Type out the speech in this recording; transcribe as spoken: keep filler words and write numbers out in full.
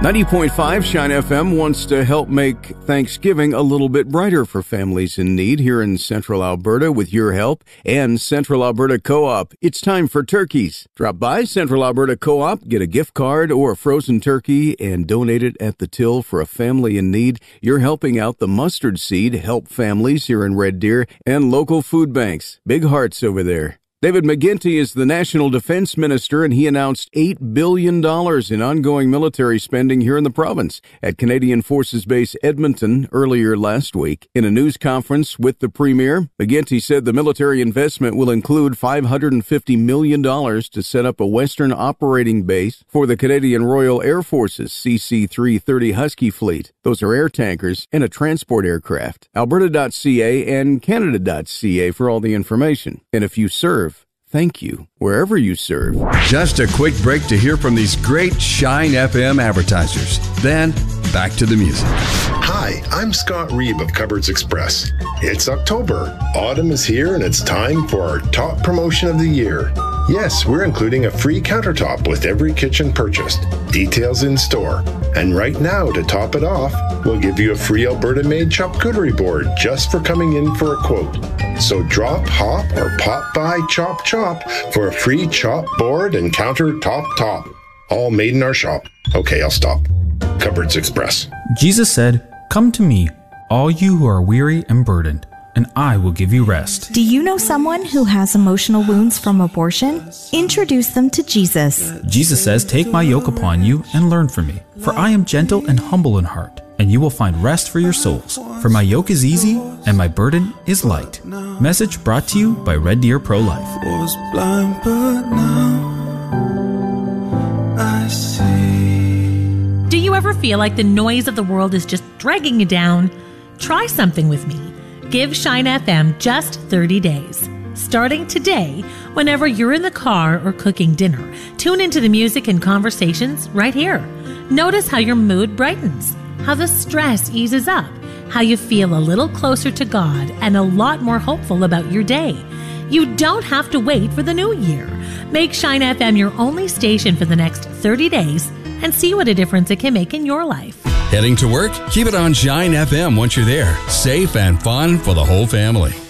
ninety point five Shine F M wants to help make Thanksgiving a little bit brighter for families in need here in Central Alberta with your help and Central Alberta Co-op. It's time for turkeys. Drop by Central Alberta Co-op, get a gift card or a frozen turkey, and donate it at the till for a family in need. You're helping out the Mustard Seed Help Families here in Red Deer and local food banks. Big hearts over there. David McGuinty is the National Defense Minister, and he announced eight billion dollars in ongoing military spending here in the province at Canadian Forces Base Edmonton earlier last week. In a news conference with the Premier, McGuinty said the military investment will include five hundred fifty million dollars to set up a Western operating base for the Canadian Royal Air Force's C C three thirty Husky fleet. Those are air tankers and a transport aircraft. Alberta dot C A and Canada dot C A for all the information. And if you serve, thank you, wherever you serve. Just a quick break to hear from these great Shine F M advertisers. Then, back to the music. Hi, I'm Scott Reeb of Cupboards Express. It's October. Autumn is here and it's time for our top promotion of the year. Yes, we're including a free countertop with every kitchen purchased. Details in store. And right now, to top it off, we'll give you a free Alberta-made charcuterie board just for coming in for a quote. So drop, hop, or pop by Chop Chop for a free chop board and countertop top. All made in our shop. Okay, I'll stop. Cupboards Express. Jesus said, "Come to me, all you who are weary and burdened, and I will give you rest." Do you know someone who has emotional wounds from abortion? Introduce them to Jesus. Jesus says, "Take my yoke upon you and learn from me, for I am gentle and humble in heart, and you will find rest for your souls. For my yoke is easy and my burden is light." Message brought to you by Red Deer Pro-Life. Was blind, but now I see. Do you ever feel like the noise of the world is just dragging you down? Try something with me. Give Shine F M just thirty days. Starting today, whenever you're in the car or cooking dinner, tune into the music and conversations right here. Notice how your mood brightens, how the stress eases up, how you feel a little closer to God and a lot more hopeful about your day. You don't have to wait for the new year. Make Shine F M your only station for the next thirty days and see what a difference it can make in your life. Heading to work? Keep it on Shine F M once you're there. Safe and fun for the whole family.